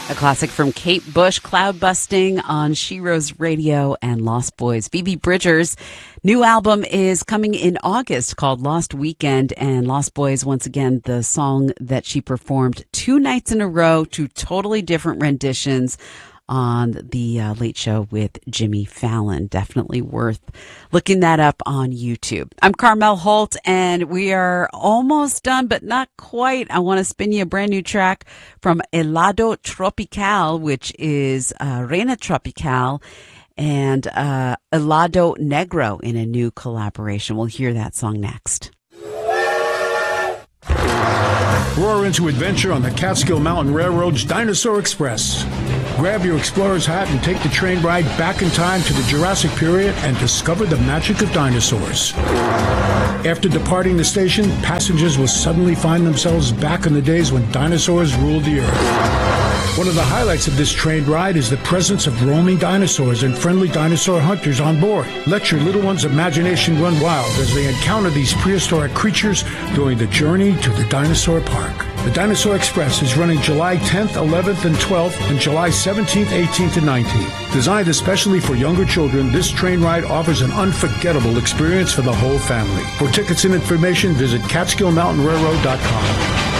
A classic from Kate Bush, Cloud Busting on Shero's Radio and Lost Boys. Phoebe Bridgers' new album is coming in August called Lost Weekend, and Lost Boys, once again, the song that she performed 2 nights in a row, 2 totally different renditions on the Late Show with Jimmy Fallon. Definitely worth looking that up on YouTube. I'm Carmel Holt, and we are almost done, but not quite. I want to spin you a brand new track from Helado Tropical, which is Reina Tropical, and Helado Negro in a new collaboration. We'll hear that song next. Roar into adventure on the Catskill Mountain Railroad's Dinosaur Express. Grab your explorer's hat and take the train ride back in time to the Jurassic period and discover the magic of dinosaurs. After departing the station, passengers will suddenly find themselves back in the days when dinosaurs ruled the earth. One of the highlights of this train ride is the presence of roaming dinosaurs and friendly dinosaur hunters on board. Let your little one's imagination run wild as they encounter these prehistoric creatures during the journey to the dinosaur park. The Dinosaur Express is running July 10th, 11th, and 12th, and July 17th, 18th, and 19th. Designed especially for younger children, this train ride offers an unforgettable experience for the whole family. For tickets and information, visit CatskillMountainRailroad.com.